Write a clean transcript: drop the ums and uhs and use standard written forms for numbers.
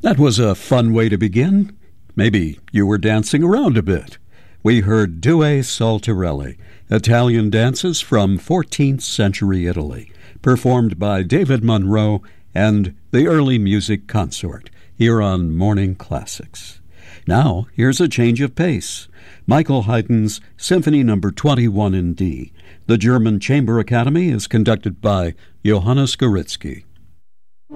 That was a fun way to begin. Maybe you were dancing around a bit. We heard Due Saltarelli, Italian dances from 14th century Italy, performed by David Monroe and the Early Music Consort, here on Morning Classics. Now, here's a change of pace. Michael Haydn's Symphony No. 21 in D. The German Chamber Academy is conducted by Johannes Gorizki.